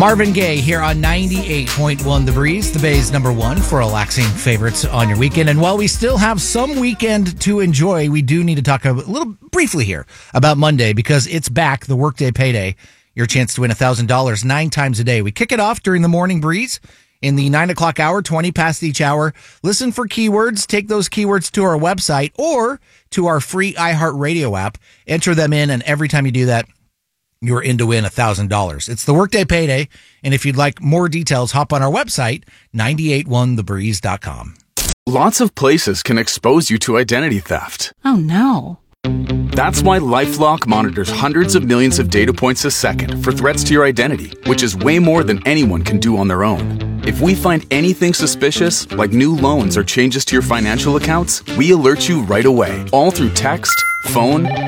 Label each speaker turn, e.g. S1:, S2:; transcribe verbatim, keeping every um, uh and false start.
S1: Marvin Gaye here on ninety-eight point one The Breeze, the Bay's number one for relaxing favorites on your weekend. And while we still have some weekend to enjoy, we do need to talk a little briefly here about Monday because it's back, the workday payday, your chance to win one thousand dollars nine times a day. We kick it off during the morning breeze in the nine o'clock hour, twenty past each hour. Listen for keywords, take those keywords to our website or to our free iHeartRadio app, enter them in, and every time you do that, you're in to win one thousand dollars. It's the workday payday, and if you'd like more details, hop on our website, nine eight one the breeze dot com.
S2: Lots of places can expose you to identity theft.
S3: Oh, no.
S2: That's why LifeLock monitors hundreds of millions of data points a second for threats to your identity, which is way more than anyone can do on their own. If we find anything suspicious, like new loans or changes to your financial accounts, we alert you right away, all through text, phone,